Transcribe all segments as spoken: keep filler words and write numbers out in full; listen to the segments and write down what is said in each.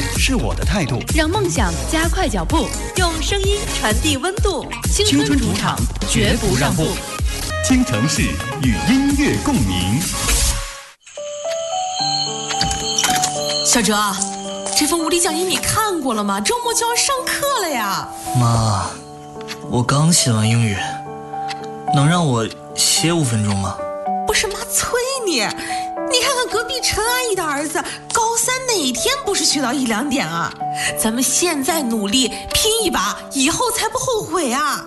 是我的态度， 让梦想加快脚步，用声音传递温度。 青春主场，绝不让步。京城市与音乐共鸣。 小哲，这份物理讲义你看过了吗？周末就要上课了呀。 妈，我刚写完英语，能让我歇五分钟吗？ 不是妈催你，你看看隔壁陈阿姨的儿子，高三每天不是学到一两点啊。咱们现在努力拼一把，以后才不后悔啊。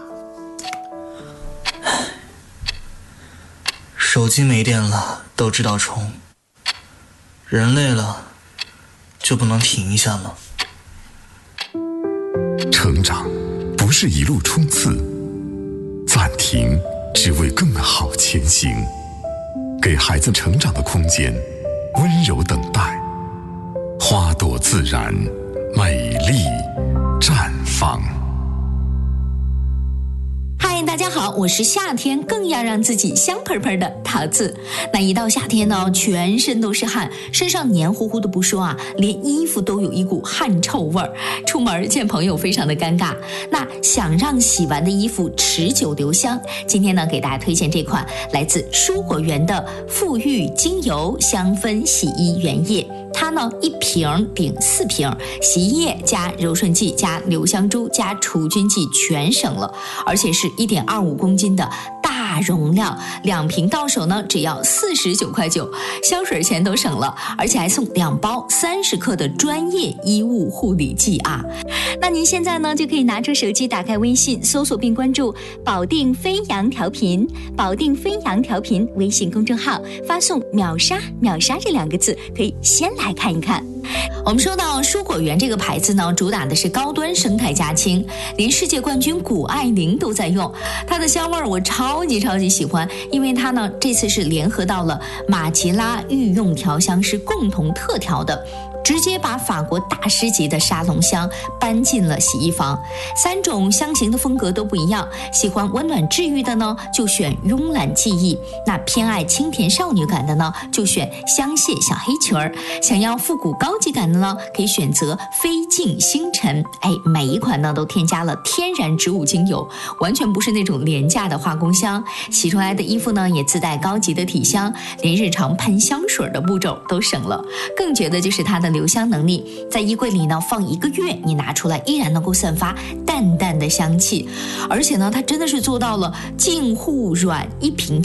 手机没电了都知道充，人累了就不能停一下吗？ 成长不是一路冲刺，暂停只为更好前行。给孩子成长的空间，温柔等待，花朵自然，美丽绽放。 嗨，大家好，我是夏天更要让自己香喷喷的桃子。那一到夏天呢，全身都是汗，身上黏糊糊的不说啊，连衣服都有一股汗臭味儿，出门见朋友非常的尴尬。那想让洗完的衣服持久留香，今天呢给大家推荐这款来自蔬果园的馥郁精油香氛洗衣原液。它呢一瓶顶四瓶，洗衣液加柔顺剂加留香珠加除菌剂全省了，而且是 一点二五公斤的大容量，两瓶到手呢只要四十九块九，香水钱都省了，而且还送两包三十克的专业衣物护理剂啊。那您现在呢就可以拿出手机，打开微信，搜索并关注保定飞扬调频，保定飞扬调频微信公众号，发送秒杀秒杀这两个字，可以先来看一看。我们说到蔬果园这个牌子呢，主打的是高端生态家清，连世界冠军谷爱凌都在用。它的香味我超级超级喜欢，因为它呢这次是联合到了马吉拉御用调香师共同特调的，直接把法国大师级的沙龙香搬进了洗衣房。三种香型的风格都不一样，喜欢温暖治愈的呢就选慵懒记忆，那偏爱清甜少女感的呢就选香榭小黑裙儿，想要复古高级感的呢可以选择飞镜星辰。哎，每一款呢都添加了天然植物精油，完全不是那种廉价的化工香，洗出来的衣服呢也自带高级的体香，连日常喷香水的步骤都省了。更觉得就是它的留香能力，在衣柜里呢放一个月，你拿出来依然能够散发淡淡的香气，而且呢它真的是做到了净护软，一瓶